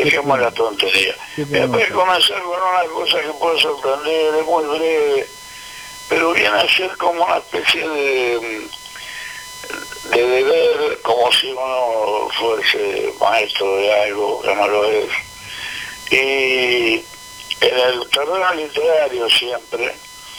dejemos la tontería. Después comenzar con una cosa que puede sorprender, es muy breve, pero viene a ser como una especie de deber, como si uno fuese maestro de algo que no lo es. Y en el terreno literario siempre,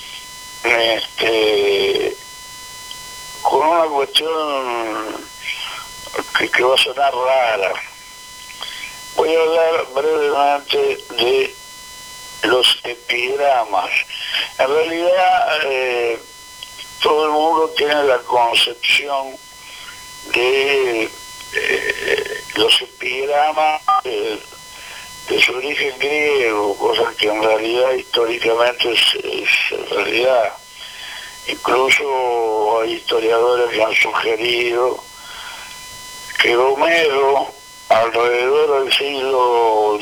con una cuestión que va a sonar rara. Voy a hablar brevemente de los epigramas. En realidad, todo el mundo tiene la concepción de los epigramas de su origen griego, cosa que en realidad históricamente es realidad. Incluso hay historiadores que han sugerido que Homero, alrededor del siglo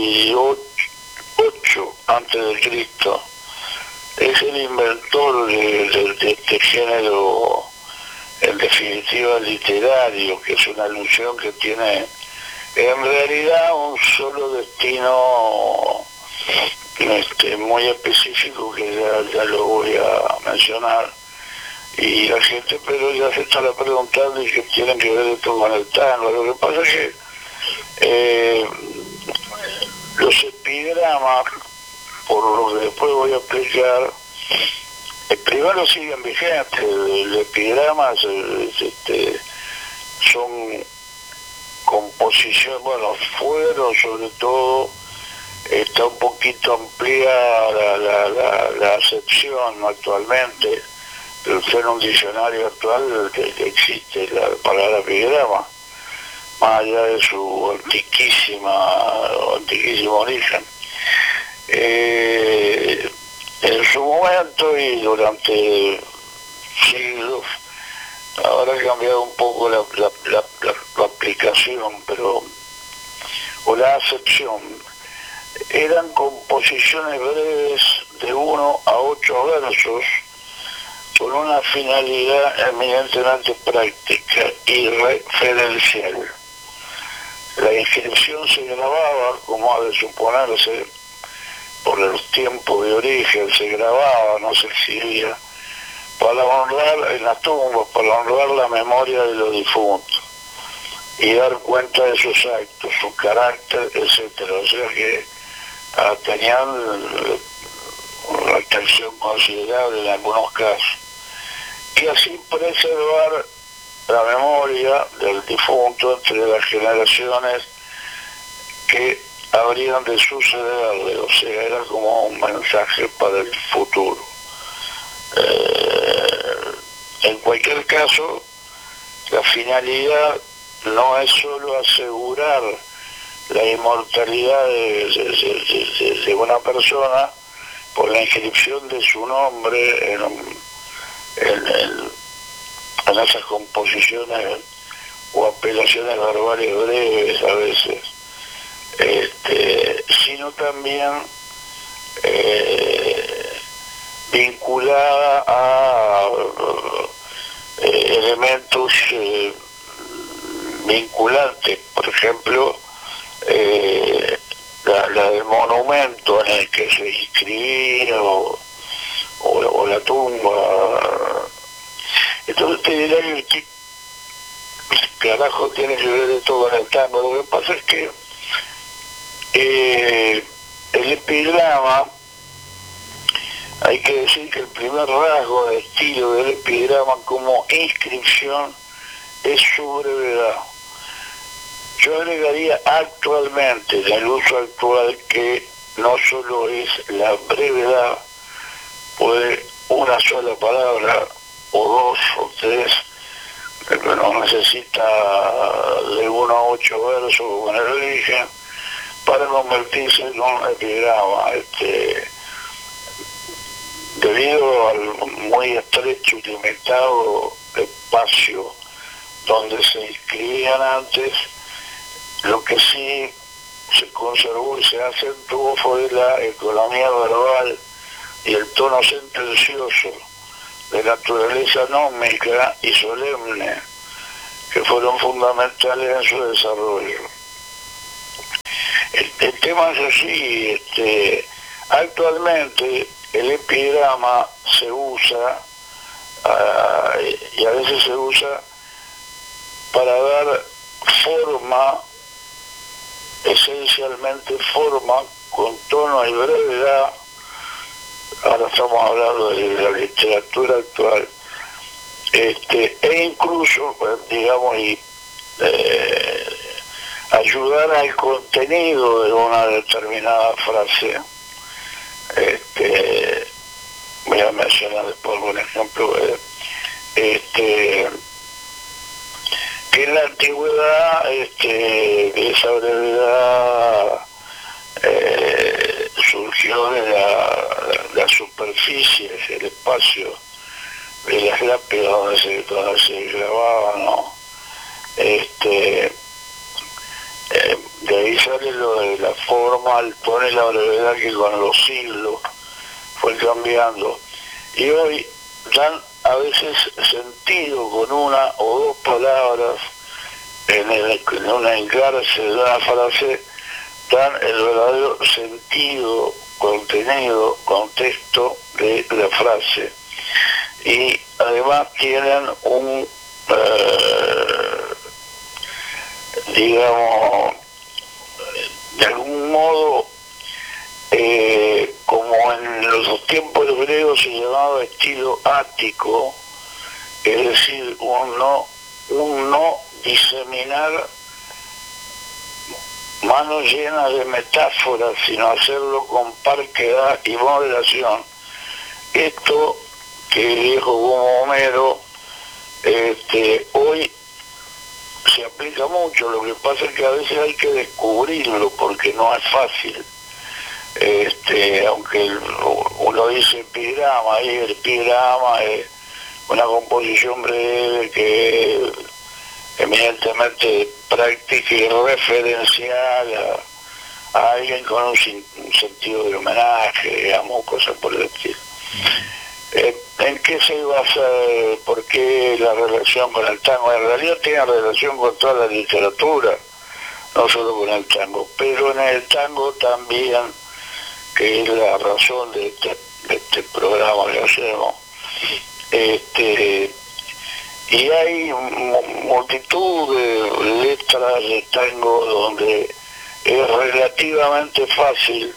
XVIII antes de Cristo, es el inventor de este género, en definitiva literario, que es una alusión que tiene en realidad un solo destino muy específico, que ya lo voy a mencionar. Y la gente pero ya se estará preguntando y qué tienen que ver esto con el tango. Lo que pasa es que los epigramas, por lo que después voy a explicar, primero siguen vigentes. Los epigramas son composiciones, bueno, fueron sobre todo, está un poquito ampliada la acepción actualmente, pero en un diccionario actual que existe la palabra epigrama, más allá de su antiquísimo origen. En su momento y durante siglos, ahora ha cambiado un poco la aplicación, o la acepción. Eran composiciones breves de 1 a 8 versos, con una finalidad eminentemente práctica y referencial. La inscripción se grababa, como ha de suponerse, por los tiempos de origen, se grababa, no se exhibía, para honrar en las tumbas, para honrar la memoria de los difuntos y dar cuenta de sus actos, su carácter, etcétera. O sea que tenían una atención considerable en algunos casos. Y así preservar la memoria del difunto entre las generaciones que habrían de sucederle, o sea, era como un mensaje para el futuro. En cualquier caso, la finalidad no es solo asegurar la inmortalidad de una persona por la inscripción de su nombre en esas composiciones o apelaciones verbales breves a veces, sino también vinculada a elementos vinculantes, por ejemplo, la del monumento en el que se inscribía o la tumba. Entonces te diré que carajo tiene que ver esto con el tango. Lo que pasa es que el epigrama, hay que decir que el primer rasgo de estilo del epigrama como inscripción es su brevedad. Yo agregaría actualmente, en el uso actual, que no solo es la brevedad, puede una sola palabra, o 2 o 3, pero no necesita de 1 a 8 versos como en el origen, para convertirse en un epigrama. Debido al muy estrecho y limitado espacio donde se inscribían antes, lo que sí se conservó y se acentuó fue la economía verbal y el tono sentencioso de naturaleza nómica y solemne, que fueron fundamentales en su desarrollo. tema es así, actualmente el epigrama se usa, y a veces se usa para dar forma, esencialmente forma, con tono y brevedad. Ahora estamos hablando de la literatura actual, e incluso, digamos, ayudar al contenido de una determinada frase. Voy a mencionar después un ejemplo. Que en la antigüedad esa brevedad surgió de la superficie, el espacio de las lápidas donde se grababa, ¿no? De ahí sale lo de la forma, el tono y la brevedad que con los siglos fue cambiando. Y hoy dan a veces sentido con una o dos palabras en un engarce de una frase, dan el verdadero sentido, contenido, contexto de la frase. Y además tienen un, digamos, de algún modo, como en los tiempos griegos se llamaba estilo ático, es decir, un no diseminar manos llenas de metáforas, sino hacerlo con parquedad y moderación. Esto que dijo como Homero, hoy se aplica mucho, lo que pasa es que a veces hay que descubrirlo porque no es fácil. Aunque uno dice epigrama, y el epigrama es una composición breve que es eminentemente práctica y referencial a alguien con un sentido de homenaje, digamos, cosas por el estilo. ¿En qué se basa? ¿Por qué la relación con el tango? En realidad tiene relación con toda la literatura, no solo con el tango, pero en el tango también, que es la razón de este programa que hacemos. Y hay multitud de letras de tango donde es relativamente fácil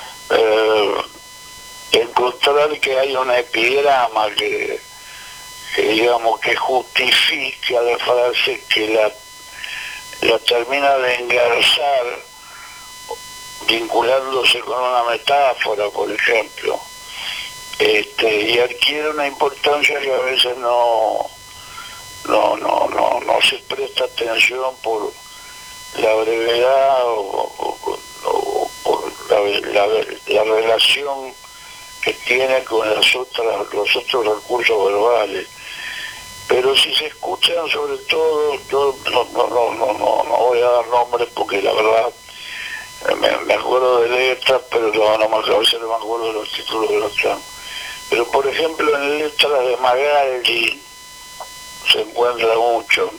encontrar que hay un epigrama que digamos que justifica la frase, que la termina de engarzar vinculándose con una metáfora, por ejemplo, y adquiere una importancia que a veces no se presta atención por la brevedad o por la relación que tiene con los otros recursos verbales. Pero si se escuchan, sobre todo, yo no voy a dar nombres porque la verdad me acuerdo de letras, pero a veces no me acuerdo de los títulos de los tangos. Pero por ejemplo en letras de Magaldi se encuentra mucho,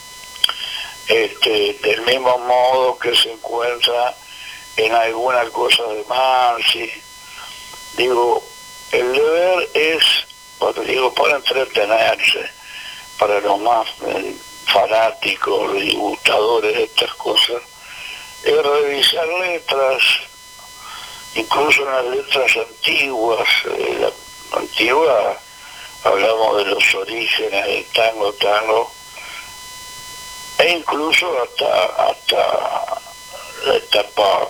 del mismo modo que se encuentra en alguna cosa de Mansi. Digo, el deber es, para entretenerse, para los más fanáticos y gustadores de estas cosas, es revisar letras, incluso en las letras antiguas. La antigua, hablamos de los orígenes del tango, e incluso hasta la etapa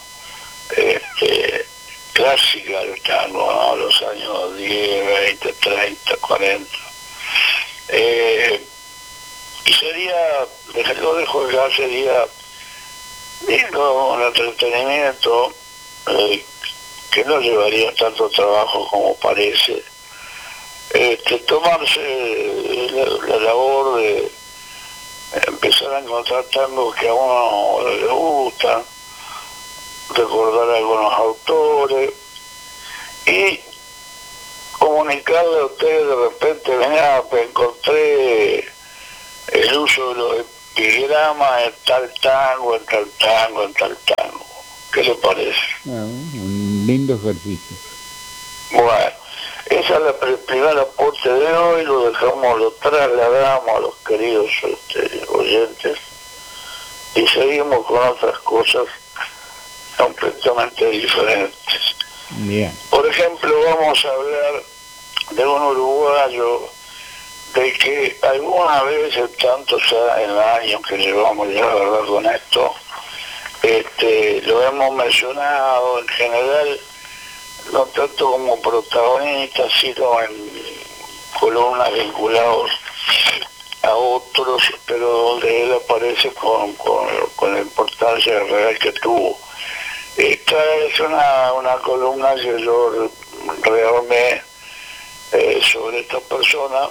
clásica del tango, ¿no? Los años 10, 20, 30, 40. Y sería, lo dejo acá, sería lindo un entretenimiento que no llevaría tanto trabajo como parece, tomarse la labor de empezar a encontrar tangos que a uno le gustan, recordar a algunos autores y comunicarle a ustedes de repente, venga, encontré el uso de los epigramas en tal tango, en tal tango, en tal tango. ¿Qué le parece? Un lindo ejercicio. Bueno, esa es la primera aporte de hoy, lo dejamos, lo trasladamos a los queridos oyentes y seguimos con otras cosas completamente diferentes. Bien. Por ejemplo, vamos a hablar de un uruguayo de que alguna vez, tantos en el año que llevamos ya, ¿verdad?, con esto, lo hemos mencionado en general, no tanto como protagonista, sino en columnas vinculados a otros, pero donde él aparece con la importancia real que tuvo. Esta es una columna que yo rearmé sobre esta persona,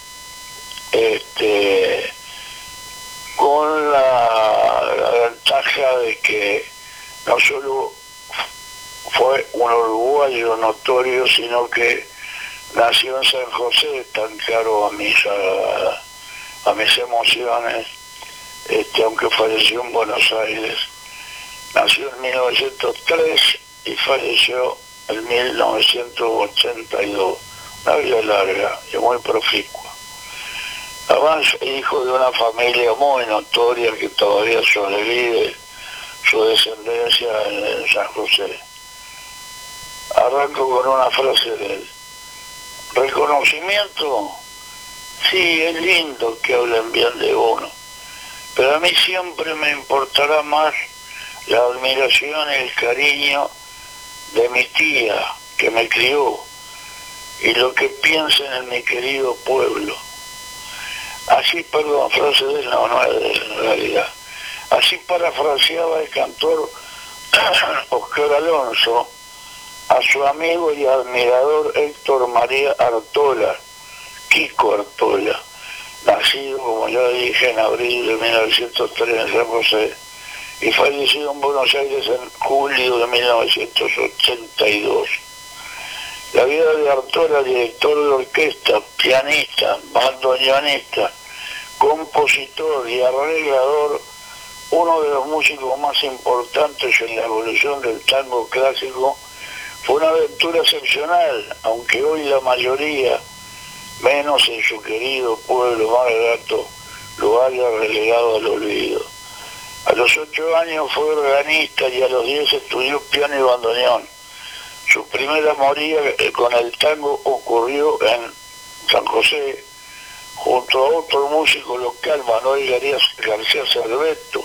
con la ventaja de que no solo fue un uruguayo notorio, sino que nació en San José, tan caro a mis emociones, aunque falleció en Buenos Aires. Nació en 1903 y falleció en 1982. Una vida larga y muy proficua. Además, hijo de una familia muy notoria que todavía sobrevive su descendencia en San José. Arranco con una frase de él. Reconocimiento, sí, es lindo que hablen bien de uno, pero a mí siempre me importará más la admiración y el cariño de mi tía que me crió y lo que piensen en mi querido pueblo. Así, perdón, frase de él, no es de él en realidad. Así parafraseaba el cantor Oscar Alonso a su amigo y admirador Héctor María Artola, Kiko Artola, nacido, como ya dije, en abril de 1903 en San José y fallecido en Buenos Aires en julio de 1982. La vida de Artola, director de orquesta, pianista, bandoneonista, compositor y arreglador, uno de los músicos más importantes en la evolución del tango clásico, fue una aventura excepcional, aunque hoy la mayoría, menos en su querido pueblo Maragato, lo haya relegado al olvido. A los 8 años fue organista y a los 10 estudió piano y bandoneón. Su primera amoría con el tango ocurrió en San José, junto a otro músico local, Manuel García Cerveto,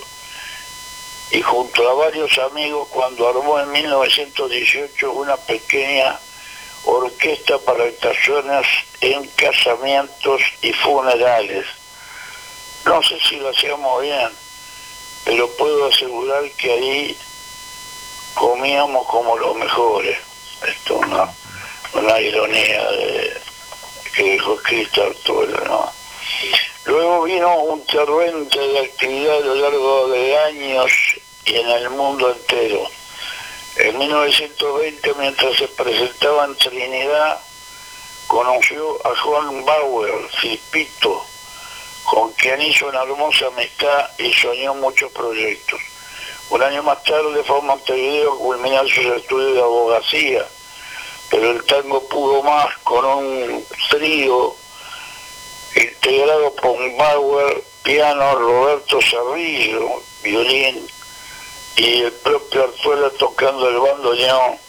y junto a varios amigos cuando armó en 1918 una pequeña orquesta para actuaciones en casamientos y funerales. No sé si lo hacíamos bien, pero puedo asegurar que ahí comíamos como los mejores. Esto es una ironía que dijo Cristo Arturo, ¿no? Luego vino un torrente de actividad a lo largo de años y en el mundo entero. En 1920, mientras se presentaba en Trinidad, conoció a Juan Bauer, Filipito, con quien hizo una hermosa amistad y soñó muchos proyectos. Un año más tarde fue a Montevideo a culminar sus estudios de abogacía, pero el tango pudo más con un trío integrado por Bauer, piano, Roberto Cerrillo, violín, y el propio Arzuela tocando el bandoneón,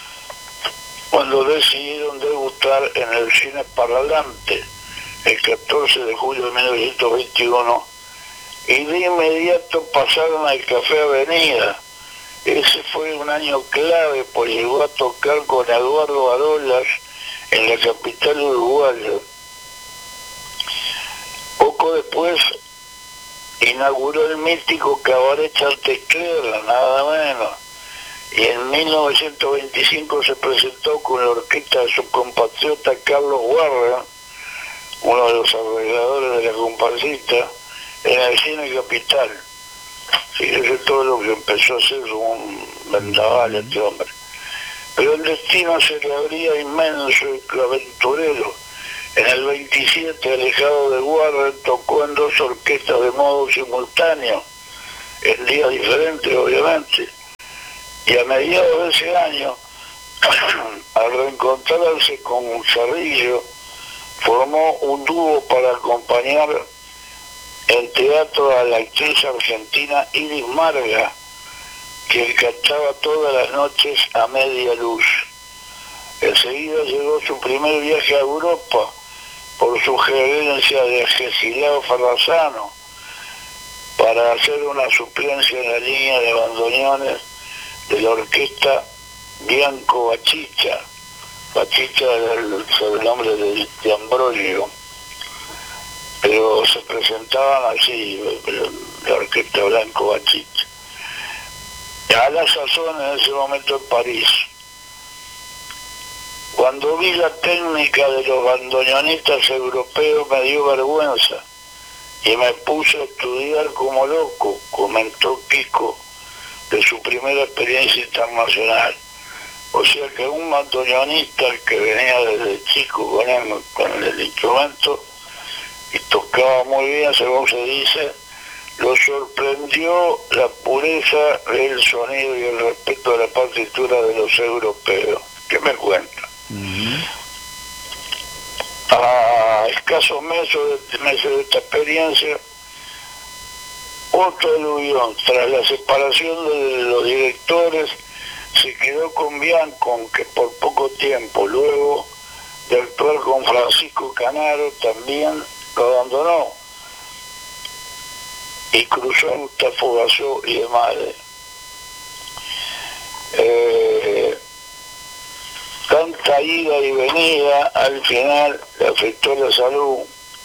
cuando decidieron debutar en el Cine Parlante el 14 de julio de 1921, y de inmediato pasaron al Café Avenida. Ese fue un año clave, pues llegó a tocar con Eduardo Arolas en la capital uruguaya. Poco después inauguró el mítico Cabaret Chantecler, nada menos, y en 1925 se presentó con la orquesta de su compatriota Carlos Warren, uno de los arregladores de la comparsita, en el Cine Capital. Fíjese todo lo que empezó a hacer un vendaval este hombre. Pero el destino se le abría inmenso y aventurero. En el 27, alejado de Warren, tocó en 2 orquestas de modo simultáneo, en días diferentes obviamente, y a mediados de ese año, al reencontrarse con Cerrillo, formó un dúo para acompañar en teatro a la actriz argentina Iris Marga, que cantaba todas las noches a media luz. Enseguida llegó su primer viaje a Europa por sugerencia de Agesilau Ferrazano para hacer una suplencia en la línea de bandoneones de la orquesta Bianco Bachicha. Bachicha era el sobrenombre de Ambrogio, pero se presentaban así, la orquesta Blanco Bachicha. A la sazón en ese momento en París. Cuando vi la técnica de los bandoneonistas europeos me dio vergüenza y me puse a estudiar como loco, comentó Kiko, de su primera experiencia internacional. O sea que un bandoneonista que venía desde chico con el instrumento y tocaba muy bien, según se dice, lo sorprendió la pureza del sonido y el respeto de la partitura de los europeos. ¿Qué me cuenta? A escasos meses de esta experiencia, otro aluvión, tras la separación de los directores, se quedó con Bianco, aunque por poco tiempo. Luego de actuar con Francisco Canaro, también lo abandonó y cruzó a Gustavo Gassó y demás. Tanta ida y venida al final le afectó la salud.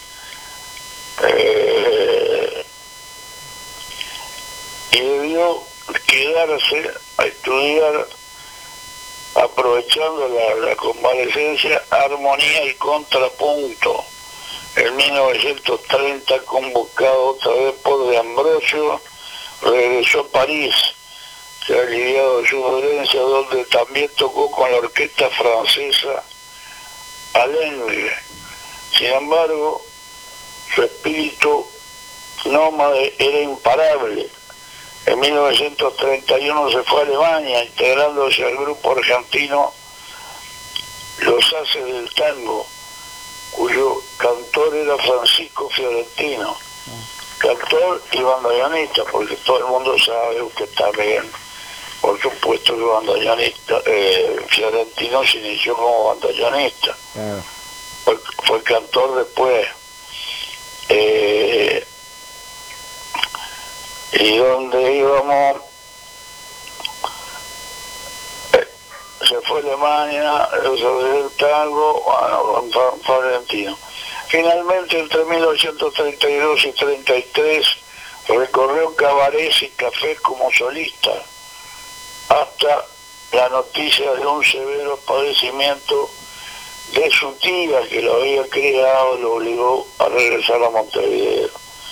Y debió quedarse a estudiar, aprovechando la convalecencia, armonía y contrapunto. En 1930, convocado otra vez por De Ambrosio, regresó a París, se ha aliviado de su dolencia, donde también tocó con la orquesta francesa Alengue. Sin embargo, su espíritu nómade era imparable. En 1931 se fue a Alemania, integrándose al grupo argentino Los Haces del Tango, cuyo cantor era Francisco Fiorentino, cantor y bandoneonista, porque todo el mundo sabe, usted también, por supuesto que bandoneonista, Fiorentino se inició como bandoneonista, fue cantor después. Y donde íbamos, se fue a Alemania, el tango, bueno, Florentino. Finalmente, entre 1932 y 33, recorrió cabarets y cafés como solista, hasta la noticia de un severo padecimiento de su tía, que lo había criado, lo obligó a regresar a Montevideo.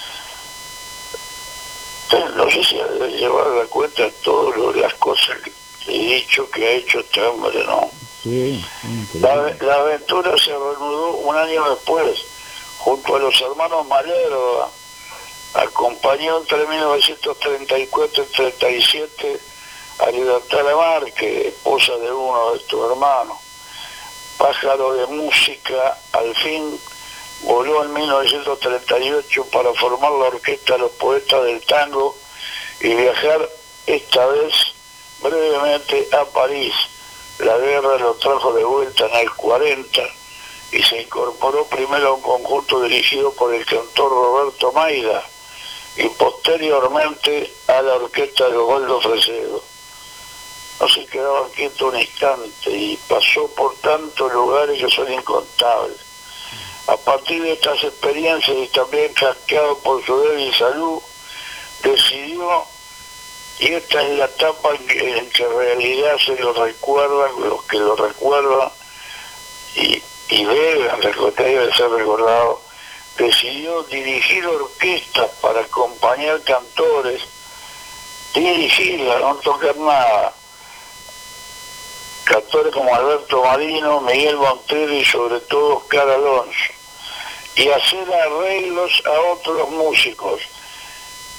No sé si debe llevar a la cuenta todas las cosas que he dicho que ha hecho este hombre, ¿no? Sí. La aventura se reanudó un año después, junto a los hermanos Malherba. Acompañó entre 1934 y 1937 a Libertad Lamarque, esposa de uno de estos hermanos. Pájaro de música, al fin voló en 1938 para formar la orquesta Los Poetas del Tango y viajar esta vez brevemente a París. La guerra lo trajo de vuelta en el 40 y se incorporó primero a un conjunto dirigido por el cantor Roberto Maida y posteriormente a la orquesta de Osvaldo Fresedo. No se quedaba quieto un instante y pasó por tantos lugares que son incontables. A partir de estas experiencias y también casqueado por su débil salud, decidió, y esta es la etapa en que en realidad se lo recuerdan, los que lo recuerdan y debe ser recordado, decidió dirigir orquestas para acompañar cantores, dirigirlas, no tocar nada. Cantores como Alberto Marino, Miguel Montero y sobre todo Oscar Alonso, y hacer arreglos a otros músicos.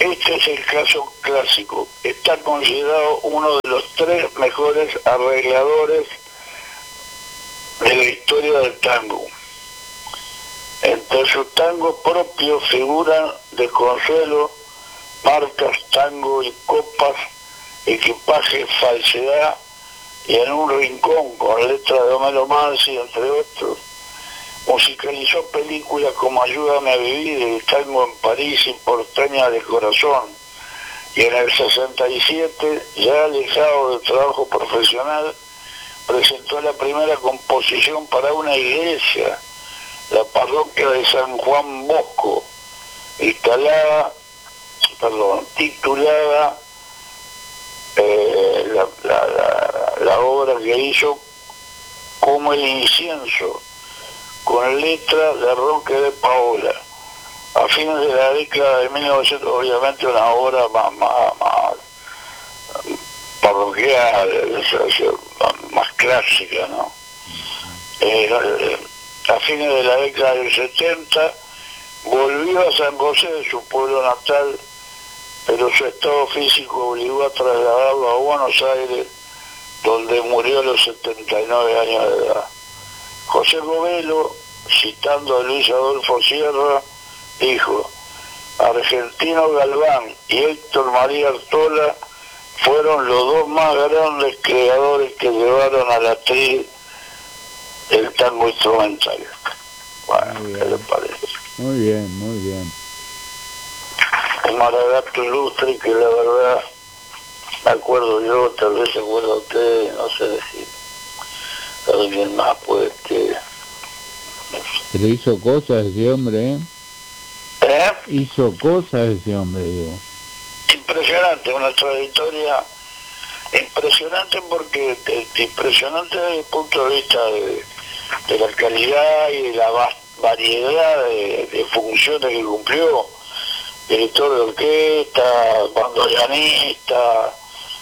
Este es el caso clásico. Está considerado uno de los 3 mejores arregladores de la historia del tango. Entre sus tangos propios figuran Desconsuelo, Marcas, Tango y Copas, Equipaje, Falsedad y En un rincón, con letra de Homero Mansi, entre otros. Musicalizó películas como Ayúdame a vivir, El tango en París y Porteña de corazón. Y en el 67, ya alejado del trabajo profesional, presentó la primera composición para una iglesia, la parroquia de San Juan Bosco, titulada la obra que hizo Como el incienso, con letra de Roque de Paola. A fines de la década de 1900, obviamente una obra más parroquial, más clásica, ¿no? A fines de la década del 70 volvió a San José, de su pueblo natal, pero su estado físico obligó a trasladarlo a Buenos Aires, donde murió a los 79 años de edad. José Govelo, citando a Luis Adolfo Sierra, dijo: Argentino Galván y Héctor María Artola fueron los 2 más grandes creadores que llevaron a la atril el tango instrumental. Bueno, ¿qué le parece? Muy bien, muy bien. Un maragato ilustre que la verdad, me acuerdo yo, tal vez se acuerda usted, no sé decir. Alguien más pues que... Pero hizo cosas ese hombre, ¿eh? ¿Eh? Hizo cosas ese hombre, digo. Impresionante, una trayectoria impresionante, porque impresionante desde el punto de vista de la calidad y de la variedad de funciones que cumplió. Director de orquesta, bandoneonista,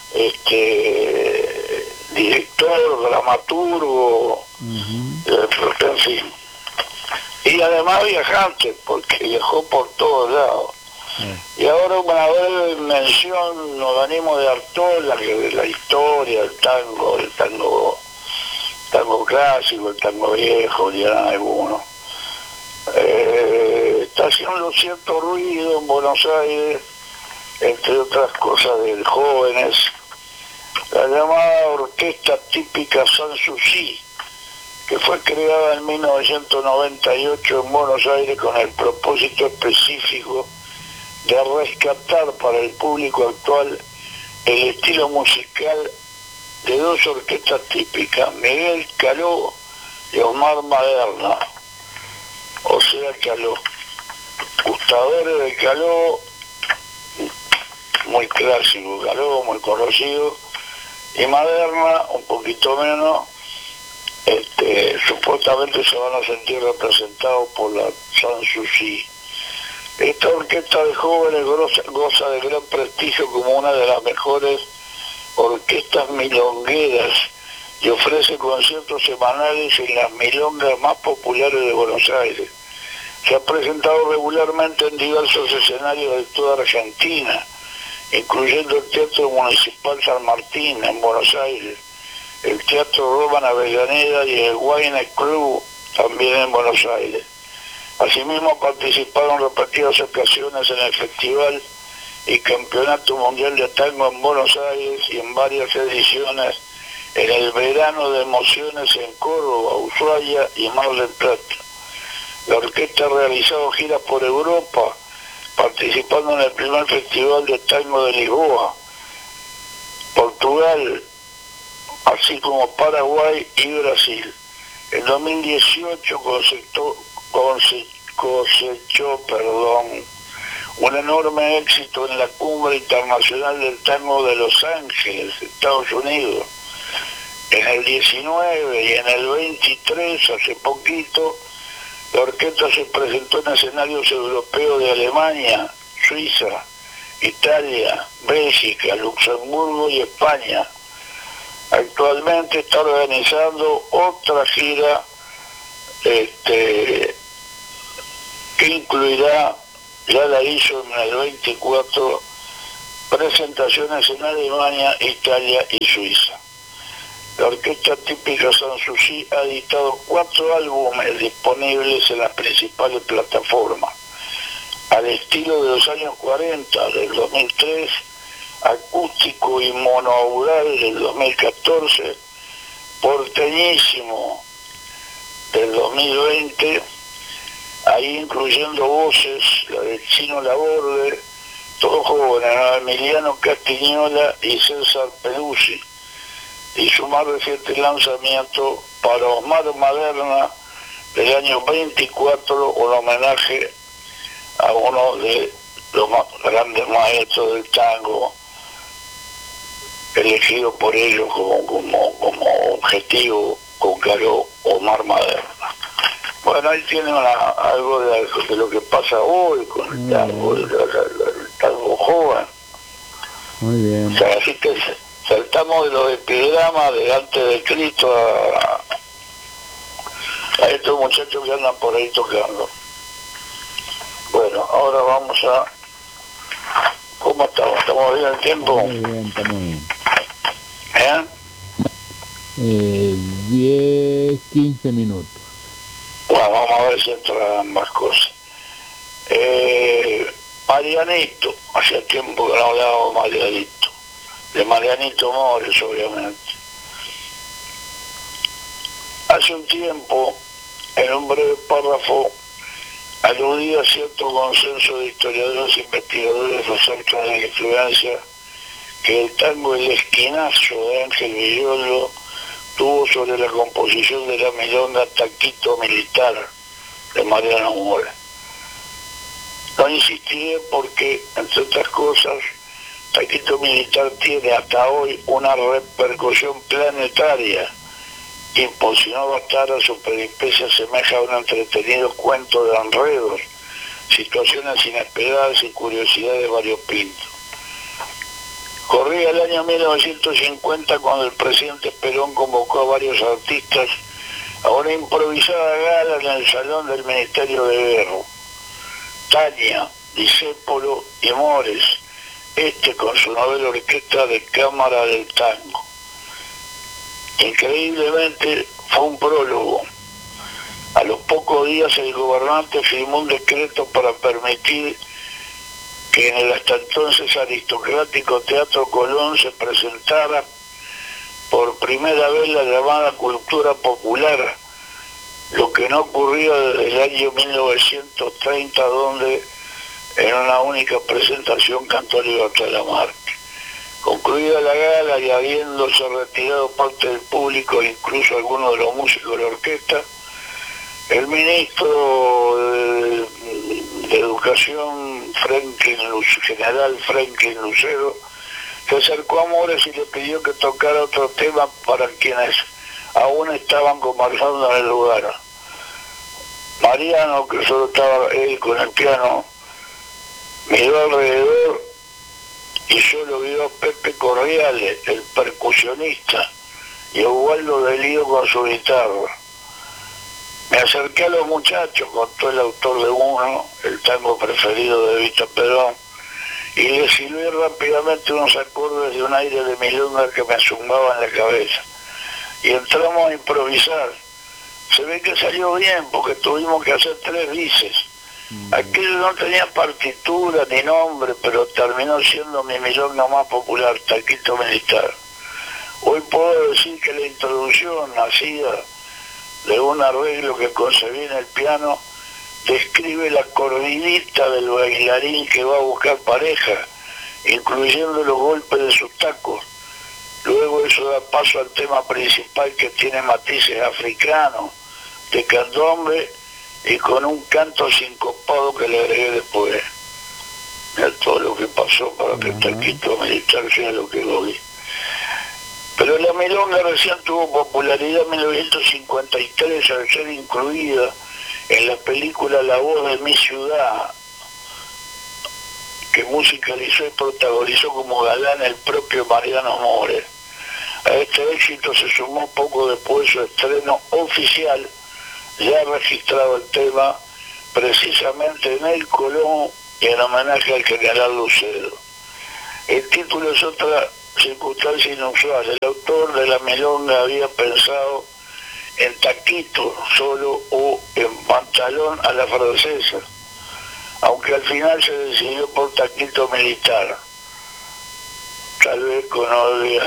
director, dramaturgo, en fin. Y además viajante, porque viajó por todos lados. Y ahora una breve mención, nos venimos de Artola, que de la historia, el tango clásico, el tango viejo, dirán algunos. Está haciendo cierto ruido en Buenos Aires, entre otras cosas de jóvenes, la llamada orquesta típica Sanssouci, que fue creada en 1998 en Buenos Aires con el propósito específico de rescatar para el público actual el estilo musical de 2 orquestas típicas, Miguel Caló y Omar Maderna. O sea, Caló, gustadores de Caló, muy clásico Caló, muy conocido, y Maderna un poquito menos. Supuestamente se van a sentir representados por la Sanssouci. Esta orquesta de jóvenes goza de gran prestigio como una de las mejores orquestas milongueras y ofrece conciertos semanales en las milongas más populares de Buenos Aires. Se ha presentado regularmente en diversos escenarios de toda Argentina, incluyendo el Teatro Municipal San Martín en Buenos Aires, el Teatro Roman Avellaneda y el Wine Club también en Buenos Aires. Asimismo participaron repetidas ocasiones en el Festival y Campeonato Mundial de Tango en Buenos Aires y en varias ediciones en el Verano de Emociones en Córdoba, Ushuaia y Mar del Plata. La orquesta ha realizado giras por Europa, participando en el primer Festival de Tango de Lisboa, Portugal, así como Paraguay y Brasil. En 2018 cosechó un enorme éxito en la Cumbre Internacional del Tango de Los Ángeles, Estados Unidos. En el 19 y en el 23, hace poquito, la orquesta se presentó en escenarios europeos de Alemania, Suiza, Italia, Bélgica, Luxemburgo y España. Actualmente está organizando otra gira que incluirá ya la hizo en el 24 presentaciones en Alemania, Italia y Suiza. La Orquesta Típica Sanssouci ha editado 4 álbumes disponibles en las principales plataformas. Al estilo de los años 40 del 2003, acústico y monoaural del 2014, porteñísimo del 2020, ahí incluyendo voces, la del Chino Laborde, todos jóvenes, Emiliano Castiñola y César Peruzzi, y su más reciente lanzamiento para Omar Maderna del año 24, un homenaje a uno de los más grandes maestros del tango, elegido por ellos como objetivo con Caro Omar Maderna. Bueno, ahí tienen algo de lo que pasa hoy con el tango, el tango joven. Muy bien. O sea, así que saltamos de los epigramas de antes de Cristo a estos muchachos que andan por ahí tocando. Bueno, ahora vamos a... ¿Cómo estamos? ¿Estamos bien el tiempo? Muy bien, estamos bien. 10, 15 minutos. Bueno, vamos a ver si entran más cosas. Marianito, hacía tiempo que no hablábamos de Marianito. De Marianito Mores, obviamente. Hace un tiempo, en un breve párrafo, aludía a cierto consenso de historiadores e investigadores acerca de la influencia que el tango El Esquinazo de Ángel Villoldo tuvo sobre la composición de la milonga Taquito Militar de Mariano Mores. No insistiré porque, entre otras cosas, Taquito Militar tiene hasta hoy una repercusión planetaria y, por si no bastara, su peripecia asemeja a un entretenido cuento de enredos, situaciones inesperadas y curiosidades variopintas. Corría el año 1950 cuando el presidente Perón convocó a varios artistas a una improvisada gala en el salón del Ministerio de Guerra. Tania, Discépolo y Mores, con su novela Orquesta de Cámara del Tango. Increíblemente fue un prólogo. A los pocos días el gobernante firmó un decreto para permitir que en el hasta entonces aristocrático Teatro Colón se presentara por primera vez la llamada cultura popular, lo que no ocurría desde el año 1930, donde en una única presentación cantó Libertad Lamarque. Concluida la gala y habiéndose retirado parte del público, incluso algunos de los músicos de la orquesta, el ministro de Educación, general Franklin Lucero, se acercó a Mores y le pidió que tocara otro tema para quienes aún estaban conversando en el lugar. Mariano, que solo estaba él con el piano, miró alrededor y solo vio a Pepe Corriales, el percusionista, y a Ubaldo de Lío con su guitarra. Me acerqué a los muchachos, contó el autor de Uno, el tango preferido de Vito Perón, y le silbé rápidamente unos acordes de un aire de milonga que me zumbaba en la cabeza. Y entramos a improvisar. Se ve que salió bien, porque tuvimos que hacer 3 bises. Aquello no tenía partitura ni nombre, pero terminó siendo mi milonga más popular, Taquito Militar. Hoy puedo decir que la introducción nacida de un arreglo que concebí en el piano describe la cordillita del bailarín que va a buscar pareja, incluyendo los golpes de sus tacos. Luego eso da paso al tema principal, que tiene matices africanos, de candombe y con un canto sincopado que le agregué después. Mira todo lo que pasó para que el Taquito Militar sea lo que lo vi. Pero la milonga recién tuvo popularidad en 1953 al ser incluida en la película La Voz de mi Ciudad, que musicalizó y protagonizó como galán el propio Mariano Mores. A este éxito se sumó poco después su estreno oficial, ya registrado el tema precisamente en el Colón y en homenaje al general Lucero. El título es otra circunstancia inusual. El autor de la milonga había pensado en taquito solo o en pantalón a la francesa, aunque al final se decidió por taquito militar, tal vez con obvios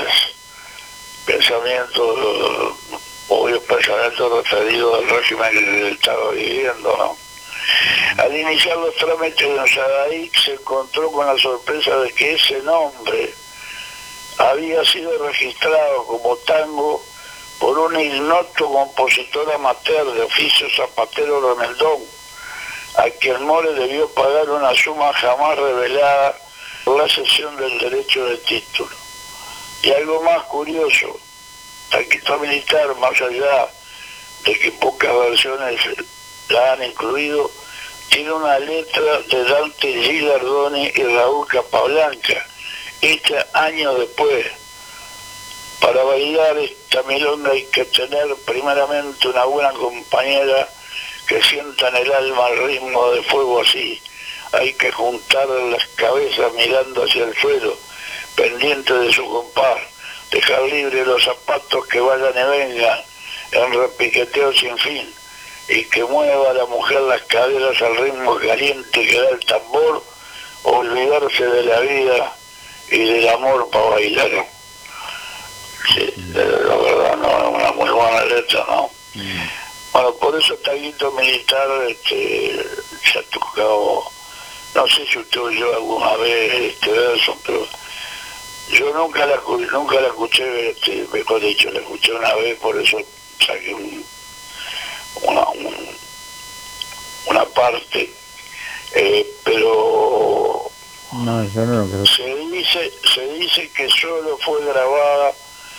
pensamientos referidos al régimen que estaba viviendo, ¿no? Al iniciar los trámites en Sadaic se encontró con la sorpresa de que ese nombre había sido registrado como tango por un ignoto compositor amateur de oficio zapatero remeldón, a quien More debió pagar una suma jamás revelada por la cesión del derecho de título. Y algo más curioso, taquito militar, más allá de que pocas versiones la han incluido, tiene una letra de Dante Gilardoni y Raúl Capablanca, hecha años después. Para bailar esta milonga hay que tener primeramente una buena compañera que sienta en el alma el ritmo de fuego así. Hay que juntar las cabezas mirando hacia el suelo, pendiente de su compás, dejar libre los zapatos que vayan y vengan, en repiqueteo sin fin, y que mueva a la mujer las caderas al ritmo caliente que da el tambor, olvidarse de la vida y del amor para bailar. Sí, la verdad no es una muy buena letra, ¿no? Bueno, por eso Taquito Militar se ha tocado, no sé si usted oyó alguna vez este verso, pero yo nunca la escuché, mejor dicho, la escuché una vez, por eso saqué una parte, pero no, yo no lo creo. Se dice que solo fue grabada,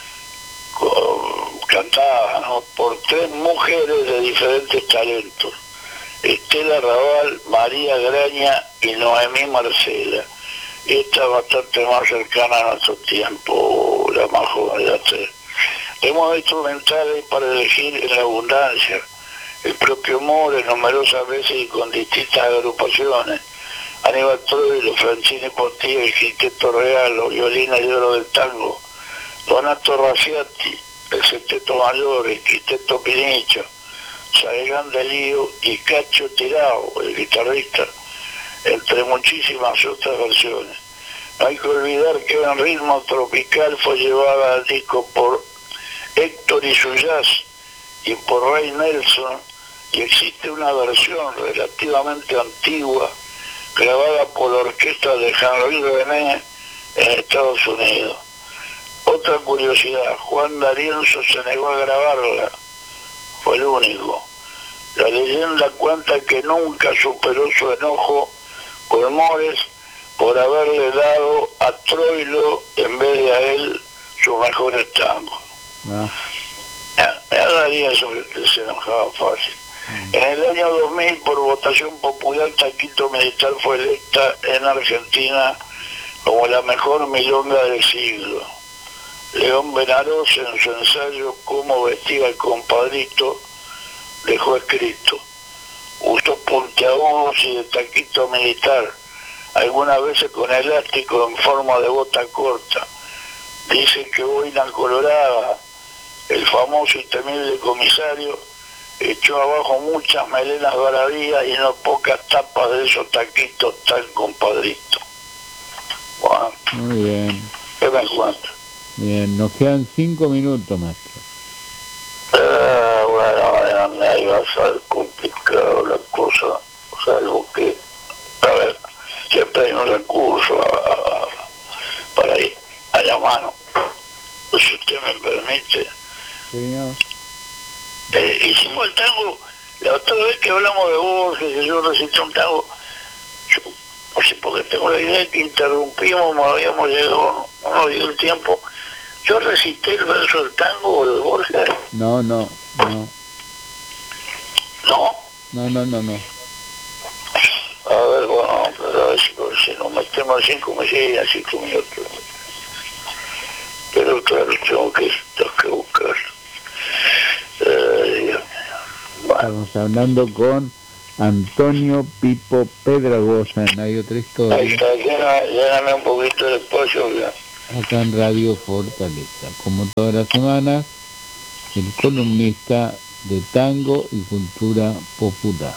cantada, ¿no?, por 3 mujeres de diferentes talentos: Estela Raval, María Graña y Noemí Marcela. Esta es bastante más cercana a nuestro tiempo, la más joven de las 3. Hemos instrumentales para elegir en la abundancia. El propio More, numerosas veces y con distintas agrupaciones. Aníbal Troilo, Francine Portillo, el Quinteto Real, los violines de oro del tango. Donato Raciati, el Septeto Mayor, el Quinteto Pinicho, Saegán de Lío y Cacho Tirao, el guitarrista, entre muchísimas otras versiones. No hay que olvidar que en ritmo tropical fue llevada al disco por Héctor y su jazz y por Ray Nelson, y existe una versión relativamente antigua grabada por la orquesta de Henry René en Estados Unidos. Otra curiosidad, Juan D'Arienzo se negó a grabarla, fue el único. La leyenda cuenta que nunca superó su enojo con Mores por haberle dado a Troilo en vez de a él sus mejores tangos. Me daría eso que se enojaba fácil. En el año 2000, por votación popular, Taquito Militar fue electa en Argentina como la mejor milonga del siglo. León Benarós, en su ensayo Cómo vestía el compadrito, dejó escrito: usó puntiagudos y de taquito militar, algunas veces con elástico en forma de bota corta. Dicen que boina colorada, el famoso y temible comisario echó abajo muchas melenas bravías y no pocas tapas de esos taquitos tan compadrito. Bueno, muy bien. ¿Qué me cuenta? Bien, nos quedan 5 minutos, maestro. Bueno, ahí va a ser complicado la cosa, salvo que, a ver, siempre hay un recurso para ir a la mano. Si usted me permite. Señor. Hicimos el tango, la otra vez que hablamos de Borges, que yo recité un tango, yo no sé por qué tengo la idea que interrumpimos, no habíamos llegado, no nos dio el tiempo. Yo recité el verso del tango de Borges. No. ¿No? No. A ver, bueno, pero a ver si nos metemos en 5 meses, a 5 minutos. Pero claro, tengo que buscar. Bueno. Estamos hablando con Antonio Pipo Pedragosa, no hay otra Ahí historia. está, lléname un poquito de espacio. Acá en Radio Fortaleza, como todas las semanas, el columnista de tango y cultura popular.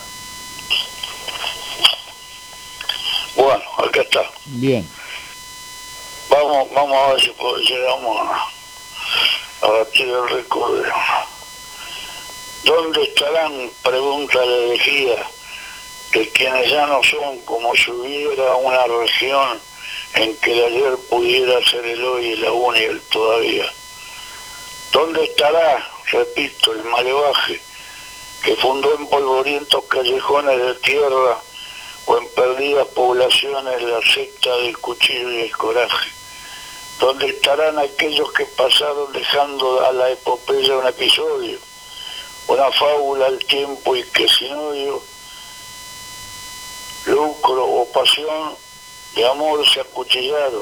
Bueno, acá está. Bien, Vamos a ver si llegamos a batir el récord. ¿Dónde estarán? Pregunta la elegida, de quienes ya no son como si hubiera una región en que el ayer pudiera ser el hoy, el aún y el todavía. ¿Dónde estará, repito, el malevaje que fundó en polvorientos callejones de tierra o en perdidas poblaciones la secta del cuchillo y el coraje? ¿Dónde estarán aquellos que pasaron dejando a la epopeya un episodio, una fábula al tiempo y que sin odio, lucro o pasión de amor se acuchillaron?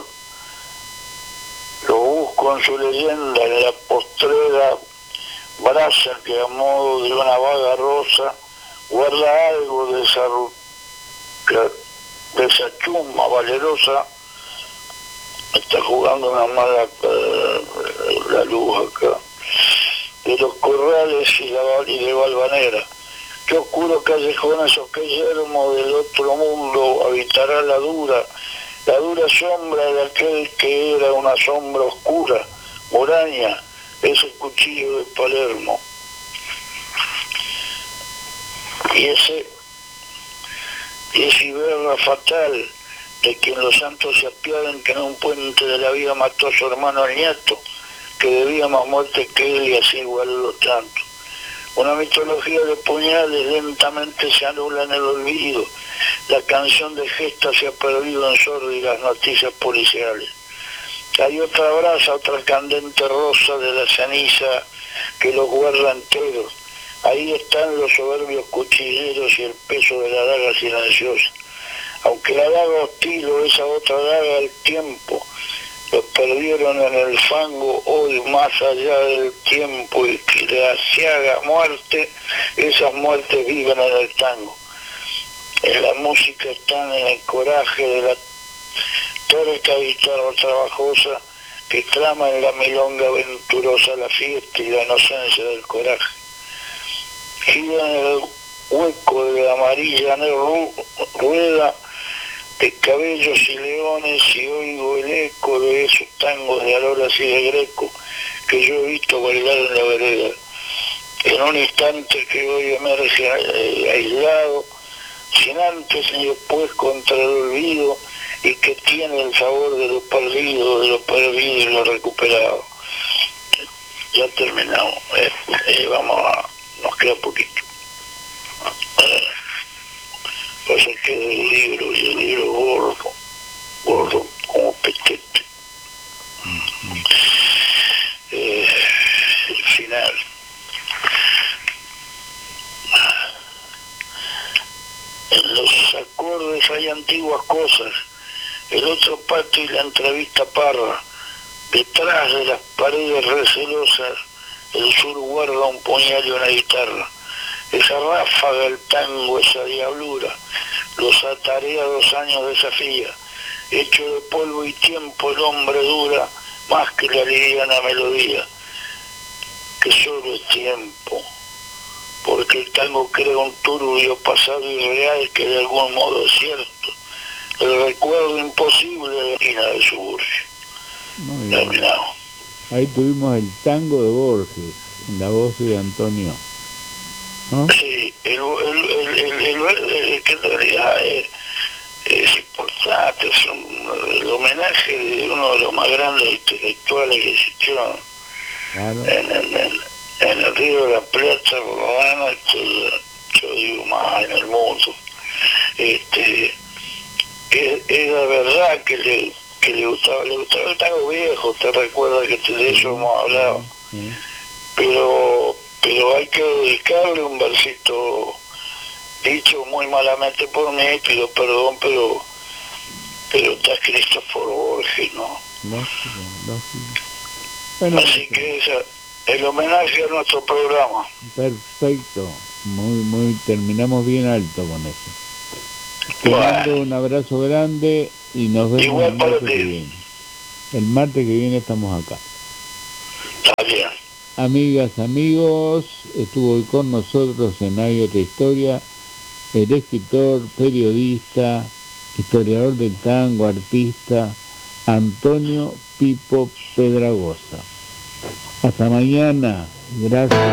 Lo busco en su leyenda, en la postrera brasa que a modo de una vaga rosa guarda algo de esa chuma valerosa. Está jugando una mala la luz acá. De los corrales y de Valvanera. Qué oscuro callejones o qué yermo del otro mundo habitará la dura sombra de aquel que era una sombra oscura, Moraña, ese cuchillo de Palermo. Y ese Iberra fatal, de quien los santos se apiaden, que en un puente de la vida mató a su hermano el nieto, que debía más muerte que él y así igualó tanto. Una mitología de puñales lentamente se anula en el olvido. La canción de gesta se ha perdido en sórdidas noticias policiales. Hay otra brasa, otra candente rosa de la ceniza que los guarda enteros. Ahí están los soberbios cuchilleros y el peso de la daga silenciosa. Aunque la daga hostil o esa otra daga al tiempo los perdieron en el fango, hoy más allá del tiempo y que le asiaga muerte, esas muertes viven en el tango. En la música están en el coraje de la terca guitarra trabajosa que trama en la milonga venturosa la fiesta y la inocencia del coraje. Gira en el hueco de la amarilla rueda de cabellos y leones y oigo el eco de esos tangos de aloras y de greco que yo he visto bailar en la vereda. En un instante que hoy emerge aislado, sin antes ni después contra el olvido, y que tiene el sabor de lo perdido y lo recuperado. Ya terminamos. Nos queda poquito. Pasa que el libro gordo, como petete. El final. En los acordes hay antiguas cosas, el otro patio y la entrevista parra. Detrás de las paredes recelosas, el sur guarda un puñal y una guitarra. Esa ráfaga, el tango, esa diablura, los atareados años desafía. Hecho de polvo y tiempo el hombre dura, más que la liviana melodía, que solo es tiempo, porque el tango crea un turbio pasado irreal que de algún modo es cierto, el recuerdo imposible de la esquina del suburbio. Terminado. Ahí tuvimos el tango de Borges, en la voz de Antonio. ¿No? Sí, el que en realidad es importante, es el homenaje de uno de los más grandes intelectuales que existieron. Claro. En el Río de la Plata, romana, yo digo más en el mundo. Era verdad que le gustaba el tango viejo, te recuerdas que de eso hemos hablado. Sí. Pero hay que dedicarle un versito dicho muy malamente por mí, pido perdón, pero está escrito por Borges, ¿no? Bueno, así que el homenaje a nuestro programa. Perfecto. terminamos bien alto con eso. Te mando un abrazo grande y nos vemos Igual el para martes ti. que viene. El martes que viene estamos acá. Está bien. Amigas, amigos, estuvo hoy con nosotros en Hay Otra Historia el escritor, periodista, historiador del tango, artista, Antonio Pipo Pedragosa. Hasta mañana. Gracias.